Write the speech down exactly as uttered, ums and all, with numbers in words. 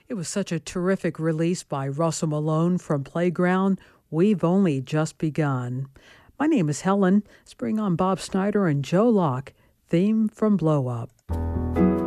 It was such a terrific release by Russell Malone from Playground. We've only just begun. My name is Helen. Let's bring on Bob Snyder and Joe Locke. Theme from Blow Up.